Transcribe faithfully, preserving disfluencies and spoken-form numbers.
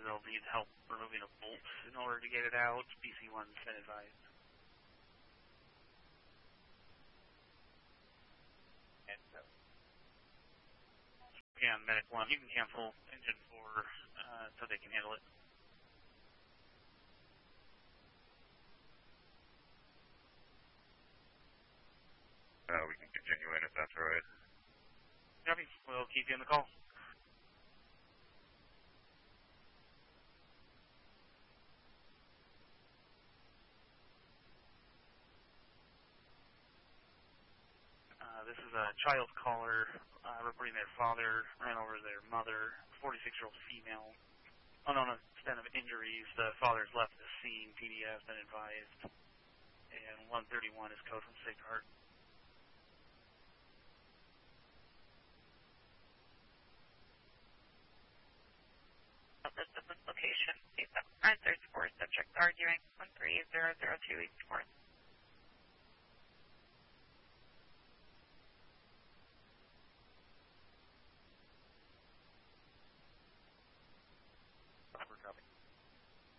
they'll need help removing a bolt in order to get it out. B C one's been advised. Yeah, Medic one, you can cancel engine four uh, so they can handle it. Uh, we can continue in if that's all right. Copy. We'll keep you in the call. Uh, this is a child caller uh, reporting their father ran over their mother, forty-six-year-old female. Unknown extent of injuries. The father's left the scene. P D has been advised. And one thirty-one is code from Safe Heart. This is this location. Search four, subject arguing one three zero zero two east fourth.